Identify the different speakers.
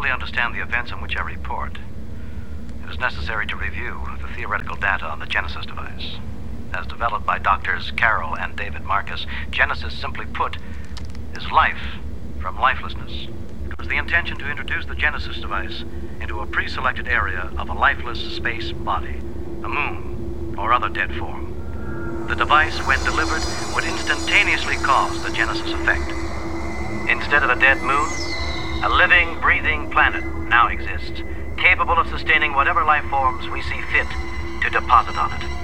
Speaker 1: fully understand the events on which I report, it is necessary to review the theoretical data on the Genesis device. As developed by Doctors Carroll and David Marcus, Genesis, simply put, is life from lifelessness. It was the intention to introduce the Genesis device into a pre-selected area of a lifeless space body, a moon or other dead form. The device, when delivered, would instantaneously cause the Genesis effect. Instead of a dead moon, a living, breathing planet now exists, capable of sustaining whatever life forms we see fit to deposit on it.